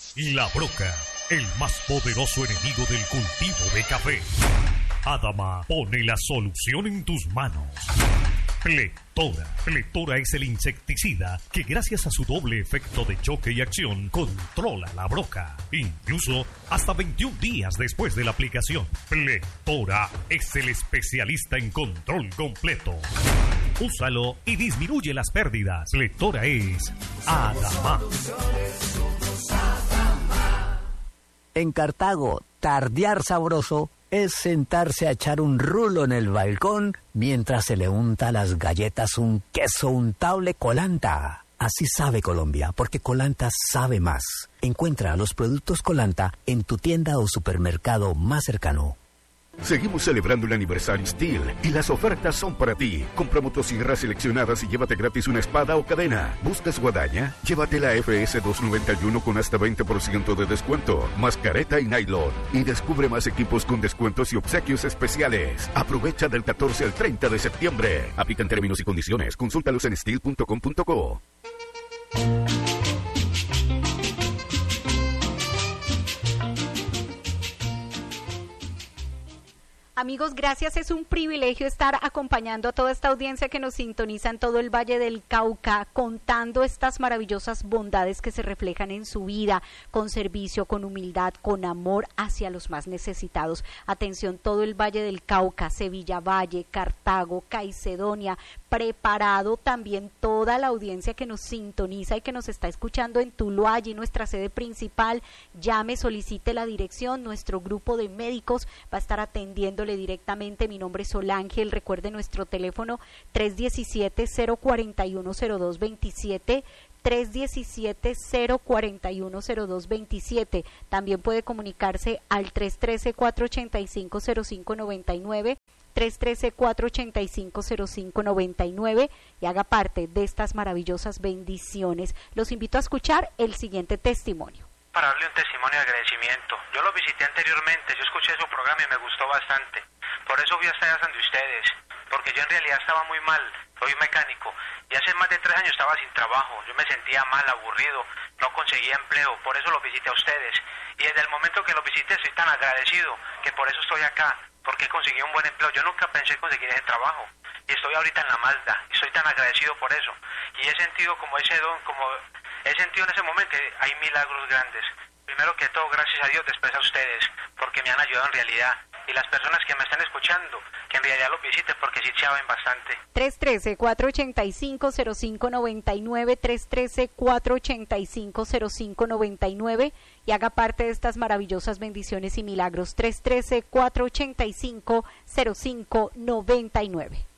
La broca, el más poderoso enemigo del cultivo de café. Adama pone la solución en tus manos. Lectora. Lectora es el insecticida que gracias a su doble efecto de choque y acción controla la broca, incluso hasta 21 días después de la aplicación. Lectora es el especialista en control completo. Úsalo y disminuye las pérdidas. Lectora es Adama. En Cartago, tardear sabroso es sentarse a echar un rulo en el balcón mientras se le unta a las galletas un queso untable Colanta. Así sabe Colombia, porque Colanta sabe más. Encuentra los productos Colanta en tu tienda o supermercado más cercano. Seguimos celebrando el aniversario Steel y las ofertas son para ti. Compra motosierras seleccionadas y llévate gratis una espada o cadena. ¿Buscas guadaña? Llévate la FS 291 con hasta 20% de descuento, más careta y nylon. Y descubre más equipos con descuentos y obsequios especiales. Aprovecha del 14 al 30 de septiembre. Aplican términos y condiciones. Consúltalos en steel.com.co. Amigos, gracias. Es un privilegio estar acompañando a toda esta audiencia que nos sintoniza en todo el Valle del Cauca, contando estas maravillosas bondades que se reflejan en su vida, con servicio, con humildad, con amor hacia los más necesitados. Atención, todo el Valle del Cauca, Sevilla Valle, Cartago, Caicedonia, preparado también toda la audiencia que nos sintoniza y que nos está escuchando en Tuluá, allí nuestra sede principal. Llame, solicite la dirección, nuestro grupo de médicos va a estar atendiéndole directamente. Mi nombre es Solángel, recuerde nuestro teléfono 317-041-0227, 317-041-0227. También puede comunicarse al 313-485-0599, 313-485-0599 y haga parte de estas maravillosas bendiciones. Los invito a escuchar el siguiente testimonio. Para darle un testimonio de agradecimiento. Yo lo visité anteriormente, yo escuché su programa y me gustó bastante. Por eso fui hasta allá donde ustedes, porque yo en realidad estaba muy mal, soy mecánico, y hace más de 3 años estaba sin trabajo, yo me sentía mal, aburrido, no conseguía empleo, por eso lo visité a ustedes. Y desde el momento que lo visité estoy tan agradecido que por eso estoy acá, porque conseguí un buen empleo. Yo nunca pensé conseguir ese trabajo, y estoy ahorita en la Mazda, y estoy tan agradecido por eso. Y he sentido como ese don, como he sentido en ese momento que hay milagros grandes. Primero que todo, gracias a Dios, después a ustedes, porque me han ayudado en realidad. Y las personas que me están escuchando, que en realidad lo visiten porque sí saben bastante. 313-485-0599, 313-485-0599 y haga parte de estas maravillosas bendiciones y milagros. 313-485-0599.